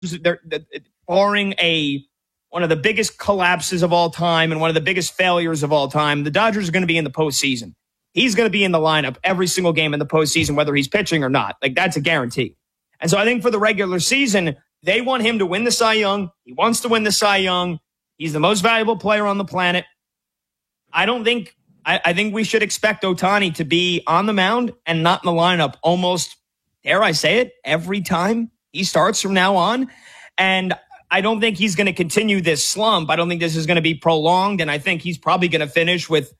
barring one of the biggest collapses of all time and one of the biggest failures of all time, the Dodgers are going to be in the postseason. He's going to be in the lineup every single game in the postseason, whether he's pitching or not. Like, that's a guarantee. And so I think for the regular season, they want him to win the Cy Young. He wants to win the Cy Young. He's the most valuable player on the planet. I think we should expect Ohtani to be on the mound and not in the lineup almost, dare I say it, every time he starts from now on. And I don't think he's going to continue this slump. I don't think this is going to be prolonged. And I think he's probably going to finish with,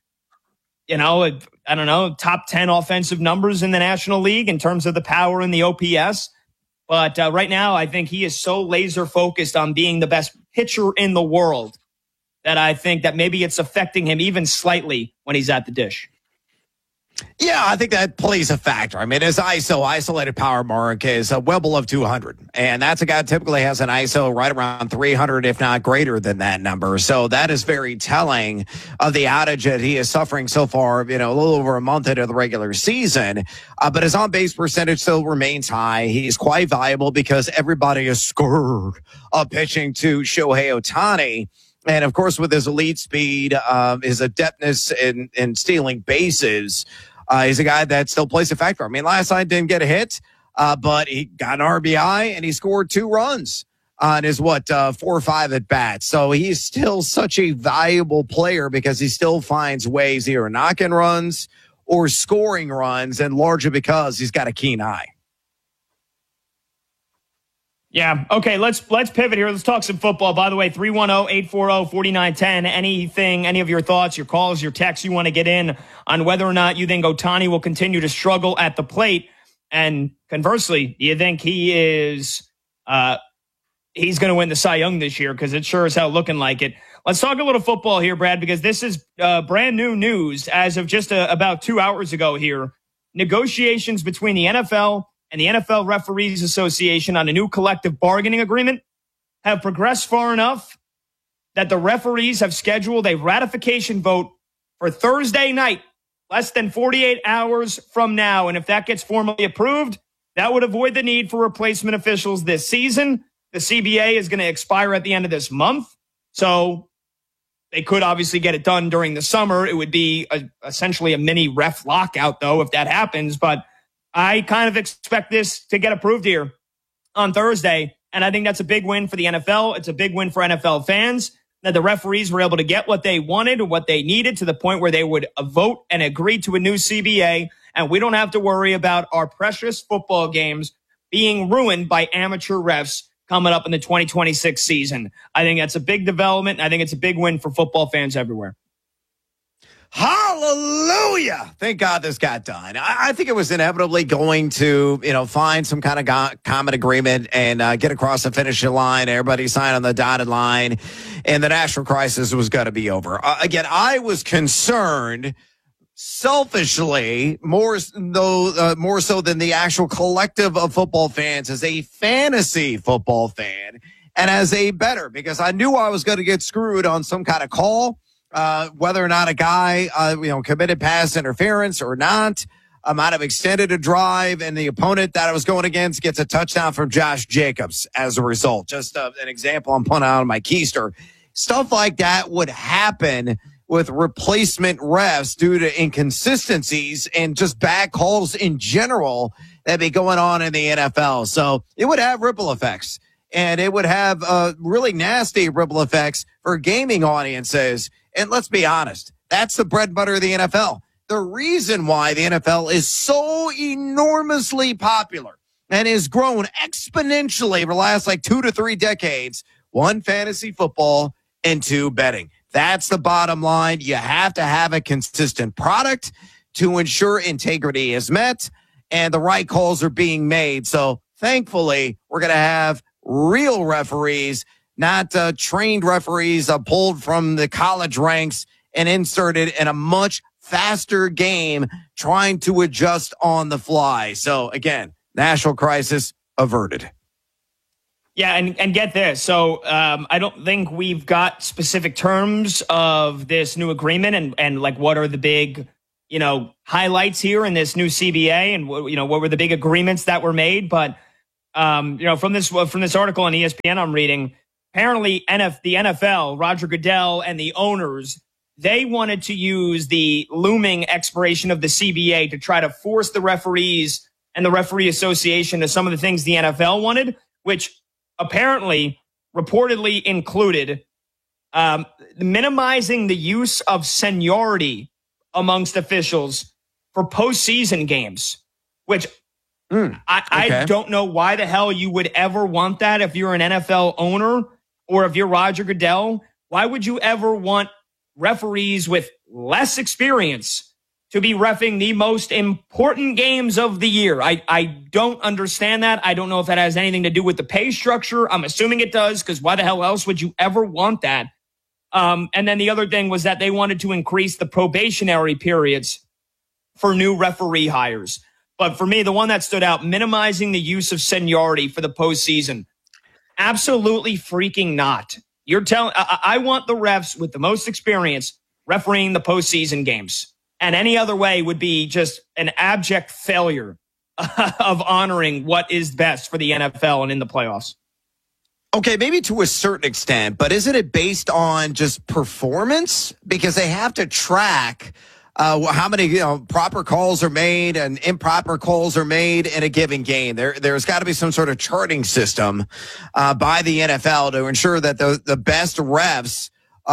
top 10 offensive numbers in the National League in terms of the power and the OPS. But right now, I think he is so laser focused on being the best pitcher in the world that I think that maybe it's affecting him even slightly when he's at the dish. Yeah, I think that plays a factor. I mean, his isolated power mark is well below 200. And that's a guy that typically has an ISO right around 300, if not greater than that number. So that is very telling of the outage that he is suffering so far, a little over a month into the regular season. But his on-base percentage still remains high. He's quite valuable because everybody is scared of pitching to Shohei Ohtani. And, of course, with his elite speed, his adeptness in stealing bases, he's a guy that still plays a factor. I mean, last night didn't get a hit, but he got an RBI and he scored 2 runs on his, 4 or 5 at bats. So he's still such a valuable player because he still finds ways either knocking runs or scoring runs, and largely because he's got a keen eye. Yeah. Okay. Let's pivot here. Let's talk some football. By the way, 310-840-4910. Any of your thoughts, your calls, your texts you want to get in on whether or not you think Ohtani will continue to struggle at the plate. And conversely, do you think he's going to win the Cy Young this year? Because it sure is hell looking like it. Let's talk a little football here, Brad, because this is brand new news as of just about 2 hours ago here. Negotiations between the NFL and the NFL Referees Association on a new collective bargaining agreement have progressed far enough that the referees have scheduled a ratification vote for Thursday night, less than 48 hours from now. And if that gets formally approved, that would avoid the need for replacement officials this season. The CBA is going to expire at the end of this month. So they could obviously get it done during the summer. It would be essentially a mini ref lockout, though, if that happens. But I kind of expect this to get approved here on Thursday. And I think that's a big win for the NFL. It's a big win for NFL fans that the referees were able to get what they wanted and what they needed to the point where they would vote and agree to a new CBA. And we don't have to worry about our precious football games being ruined by amateur refs coming up in the 2026 season. I think that's a big development. And I think it's a big win for football fans everywhere. Hallelujah. Thank God this got done. I think it was inevitably going to, find some kind of common agreement and get across the finishing line. Everybody sign on the dotted line, and the national crisis was going to be over. Again, I was concerned selfishly, more so than the actual collective of football fans, as a fantasy football fan and as a bettor, because I knew I was going to get screwed on some kind of call. Whether or not a guy, committed pass interference or not, might have extended a drive, and the opponent that I was going against gets a touchdown from Josh Jacobs as a result. Just an example I'm putting out on my keister. Stuff like that would happen with replacement refs due to inconsistencies and just bad calls in general that be going on in the NFL. So it would have ripple effects, and it would have really nasty ripple effects for gaming audiences. And let's be honest, that's the bread and butter of the NFL. The reason why the NFL is so enormously popular and has grown exponentially over the last 2 to 3 decades, 1, fantasy football, and 2, betting. That's the bottom line. You have to have a consistent product to ensure integrity is met and the right calls are being made. So thankfully, we're going to have real referees, not trained referees pulled from the college ranks and inserted in a much faster game, trying to adjust on the fly. So again, national crisis averted. Yeah, and get this. So I don't think we've got specific terms of this new agreement and what are the big, highlights here in this new CBA and, what were the big agreements that were made. But from this article on ESPN I'm reading, apparently the NFL, Roger Goodell and the owners, they wanted to use the looming expiration of the CBA to try to force the referees and the referee association to some of the things the NFL wanted, which apparently reportedly included minimizing the use of seniority amongst officials for postseason games, which I don't know why the hell you would ever want that if you're an NFL owner or if you're Roger Goodell. Why would you ever want referees with less experience to be reffing the most important games of the year? I don't understand that. I don't know if that has anything to do with the pay structure. I'm assuming it does, because why the hell else would you ever want that? And then the other thing was that they wanted to increase the probationary periods for new referee hires. But for me, the one that stood out, minimizing the use of seniority for the postseason. Absolutely freaking not. You're telling, I want the refs with the most experience refereeing the postseason games. And any other way would be just an abject failure of honoring what is best for the NFL and in the playoffs. Okay, maybe to a certain extent, but isn't it based on just performance? Because they have to track how many proper calls are made and improper calls are made in a given game. There's got to be some sort of charting system by the NFL to ensure that the best refs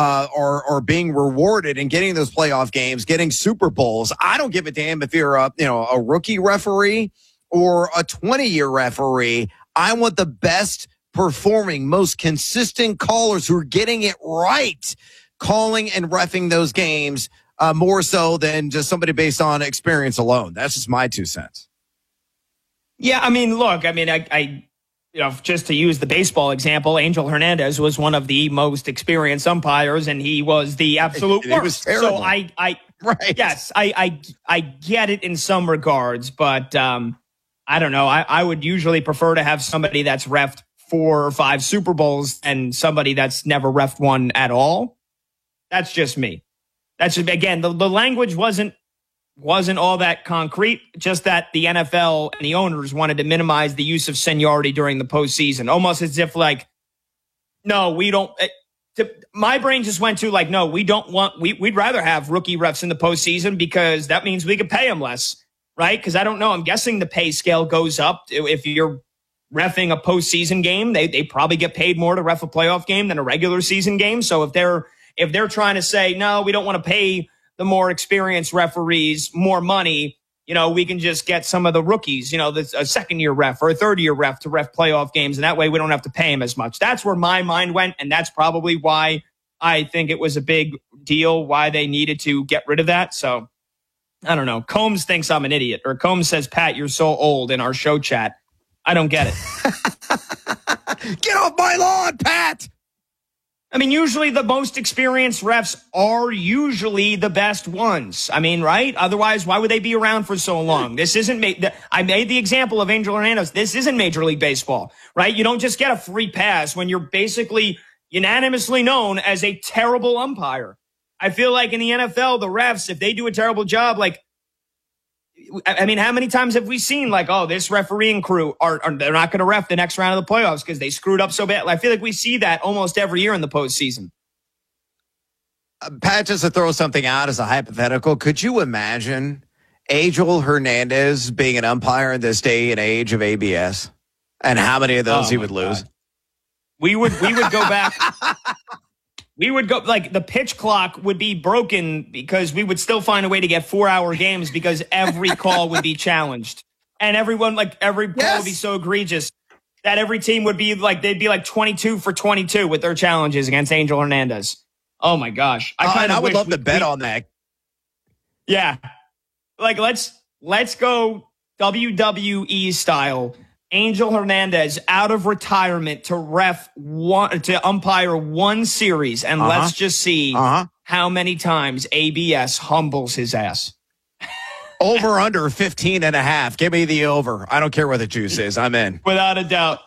are being rewarded and getting those playoff games, getting Super Bowls. I don't give a damn if you're a rookie referee or a 20-year referee. I want the best performing, most consistent callers who are getting it right, calling and reffing those games more so than just somebody based on experience alone. That's just my 2 cents. Yeah, I mean, look, I just to use the baseball example, Angel Hernandez was one of the most experienced umpires, and he was the absolute worst. Was terrible. So right. Yes, I get it in some regards, but I don't know. I would usually prefer to have somebody that's reffed 4 or 5 Super Bowls and somebody that's never reffed one at all. That's just me. That's just, again, the language wasn't all that concrete, just that the NFL and the owners wanted to minimize the use of seniority during the postseason, almost as if no, we don't. My brain just went to no, we don't want, we'd rather have rookie refs in the postseason because that means we could pay them less, right? Because I don't know, I'm guessing the pay scale goes up. If you're reffing a postseason game, they probably get paid more to ref a playoff game than a regular season game. So if they're trying to say, no, we don't want to pay the more experienced referees more money, we can just get some of the rookies, a second-year ref or a third-year ref to ref playoff games, and that way we don't have to pay him as much. That's where my mind went, and that's probably why I think it was a big deal, why they needed to get rid of that. So, I don't know. Combs thinks I'm an idiot, or Combs says, Pat, you're so old in our show chat. I don't get it. Get off my lawn, Pat! I mean, usually the most experienced refs are usually the best ones. I mean, right? Otherwise, why would they be around for so long? This isn't, I made the example of Angel Hernandez. This isn't Major League Baseball, right? You don't just get a free pass when you're basically unanimously known as a terrible umpire. I feel like in the NFL, the refs, if they do a terrible job, I mean, how many times have we seen this refereeing crew they're not going to ref the next round of the playoffs because they screwed up so bad? I feel like we see that almost every year in the postseason. Pat, just to throw something out as a hypothetical, could you imagine Angel Hernandez being an umpire in this day and age of ABS, and how many of those he would lose? We would go back. We would go, the pitch clock would be broken because we would still find a way to get 4-hour games because every call would be challenged. And everyone, every call would be so egregious that every team would be they'd be 22 for 22 with their challenges against Angel Hernandez. Oh my gosh. I would love to bet on that. Yeah. Let's go WWE style. Angel Hernandez out of retirement to umpire one series, and let's just see how many times ABS humbles his ass. Over under 15.5. Give me the over. I don't care where the juice is. I'm in. Without a doubt.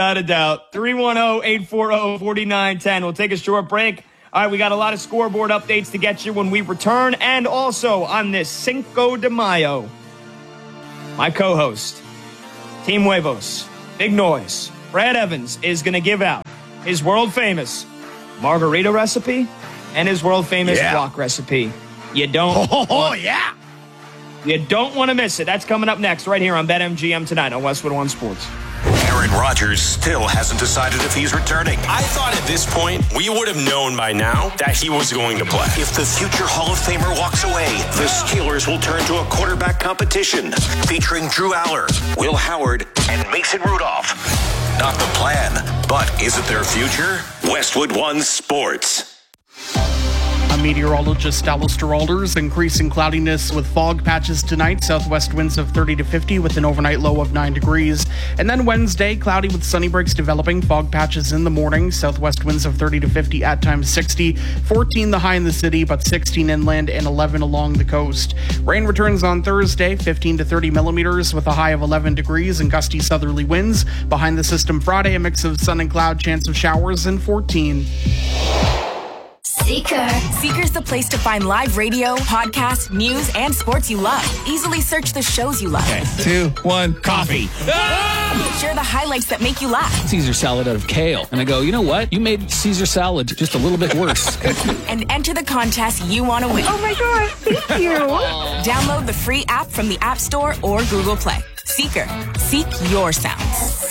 310-840-4910. We'll take a short break. All right, we got a lot of scoreboard updates to get you when we return, and also on this Cinco de Mayo, my co-host, Team Huevos, big noise. Brad Evans is going to give out his world-famous margarita recipe and his world-famous guac recipe. You don't You don't want to miss it. That's coming up next right here on BetMGM tonight on Westwood One Sports. Aaron Rodgers still hasn't decided if he's returning. I thought at this point we would have known by now that he was going to play. If the future Hall of Famer walks away, the Steelers will turn to a quarterback competition featuring Drew Aller, Will Howard, and Mason Rudolph. Not the plan, but is it their future? Westwood One Sports. I'm meteorologist Alistair Alders. Increasing cloudiness with fog patches tonight. Southwest winds of 30 to 50 with an overnight low of 9 degrees. And then Wednesday, cloudy with sunny breaks developing. Fog patches in the morning. Southwest winds of 30 to 50, at times 60. 14 the high in the city, but 16 inland and 11 along the coast. Rain returns on Thursday, 15 to 30 millimeters with a high of 11 degrees and gusty southerly winds. Behind the system Friday, a mix of sun and cloud, chance of showers, and 14. Seeker. Seeker's the place to find live radio, podcasts, news, and sports you love. Easily search the shows you love. Okay, 2, 1, coffee. Share the highlights that make you laugh. Caesar salad out of kale. And I go, you know what? You made Caesar salad just a little bit worse. And enter the contest you want to win. Oh my gosh, thank you. Download the free app from the App Store or Google Play. Seeker. Seek your sounds.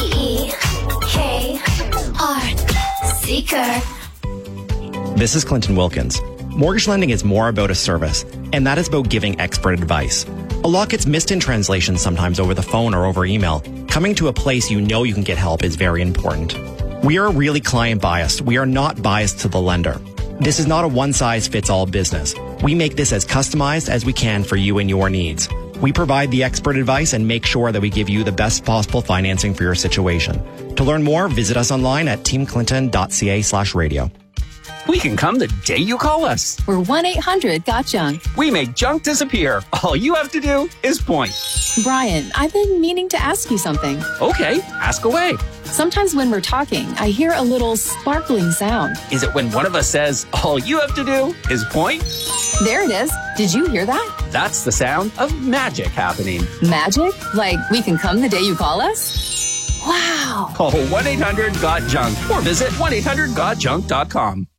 EEKR. Seeker. This is Clinton Wilkins. Mortgage lending is more about a service, and that is about giving expert advice. A lot gets missed in translation sometimes over the phone or over email. Coming to a place you know you can get help is very important. We are really client biased. We are not biased to the lender. This is not a one-size-fits-all business. We make this as customized as we can for you and your needs. We provide the expert advice and make sure that we give you the best possible financing for your situation. To learn more, visit us online at teamclinton.ca/radio. We can come the day you call us. We're 1-800-GOT-JUNK. We make junk disappear. All you have to do is point. Brian, I've been meaning to ask you something. Okay, ask away. Sometimes when we're talking, I hear a little sparkling sound. Is it when one of us says, all you have to do is point? There it is. Did you hear that? That's the sound of magic happening. Magic? Like we can come the day you call us? Wow. Call 1-800-GOT-JUNK or visit 1-800-GOT-JUNK.com.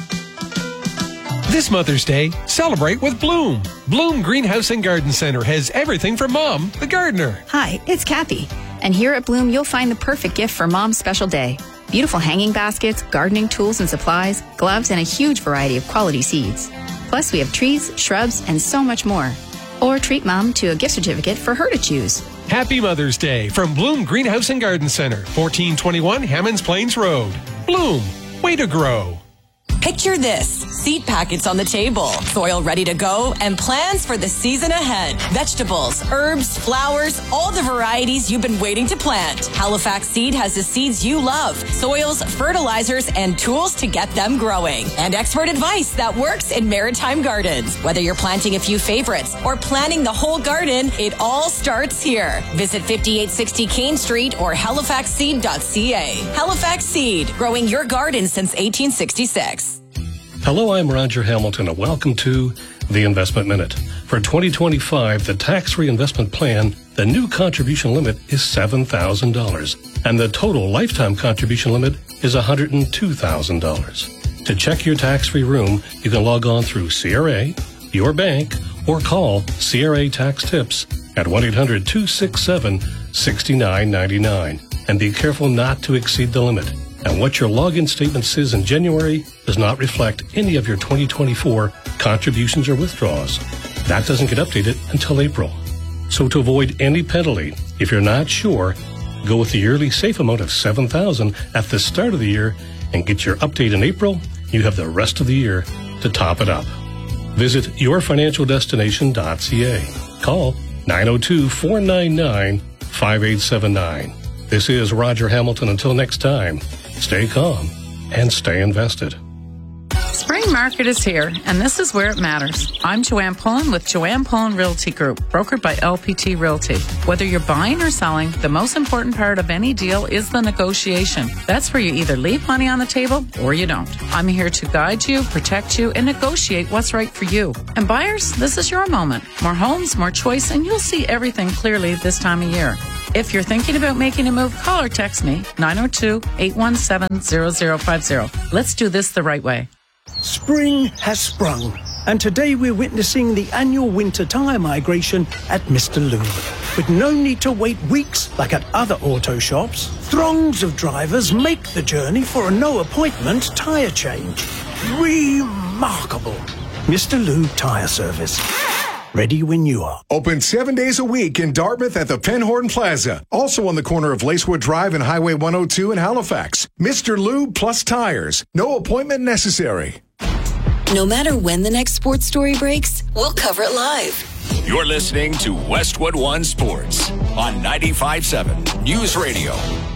This Mother's Day, celebrate with Bloom. Bloom Greenhouse and Garden Center has everything for Mom, the gardener. Hi, it's Kathy. And here at Bloom, you'll find the perfect gift for Mom's special day. Beautiful hanging baskets, gardening tools and supplies, gloves, and a huge variety of quality seeds. Plus, we have trees, shrubs, and so much more. Or treat Mom to a gift certificate for her to choose. Happy Mother's Day from Bloom Greenhouse and Garden Center, 1421 Hammonds Plains Road. Bloom, way to grow. Picture this. Seed packets on the table, soil ready to go, and plans for the season ahead. Vegetables, herbs, flowers, all the varieties you've been waiting to plant. Halifax Seed has the seeds you love, soils, fertilizers, and tools to get them growing. And expert advice that works in maritime gardens. Whether you're planting a few favorites or planting the whole garden, it all starts here. Visit 5860 Kane Street or halifaxseed.ca. Halifax Seed, growing your garden since 1866. Hello, I'm Roger Hamilton, and welcome to The Investment Minute. For 2025, the tax-free investment plan, the new contribution limit is $7,000, and the total lifetime contribution limit is $102,000. To check your tax-free room, you can log on through CRA, your bank, or call CRA Tax Tips at 1-800-267-6999. And be careful not to exceed the limit. And what your login statement says in January does not reflect any of your 2024 contributions or withdrawals. That doesn't get updated until April. So to avoid any penalty, if you're not sure, go with the yearly safe amount of $7,000 at the start of the year and get your update in April. You have the rest of the year to top it up. Visit yourfinancialdestination.ca. Call 902-499-5879. This is Roger Hamilton. Until next time, stay calm and stay invested. Spring market is here, and this is where it matters. I'm Joanne Pullen with Joanne Pullen Realty Group, brokered by LPT Realty. Whether you're buying or selling, the most important part of any deal is the negotiation. That's where you either leave money on the table or you don't. I'm here to guide you, protect you, and negotiate what's right for you. And buyers, this is your moment. More homes, more choice, and you'll see everything clearly this time of year. If you're thinking about making a move, call or text me, 902-817-0050. Let's do this the right way. Spring has sprung, and today we're witnessing the annual winter tyre migration at Mr. Lube. With no need to wait weeks like at other auto shops, throngs of drivers make the journey for a no-appointment tyre change. Remarkable. Mr. Lube Tyre Service. Ready when you are. Open 7 days a week in Dartmouth at the Penhorn Plaza. Also on the corner of Lacewood Drive and Highway 102 in Halifax. Mr. Lube plus tires. No appointment necessary. No matter when the next sports story breaks, we'll cover it live. You're listening to Westwood One Sports on 95.7 News Radio.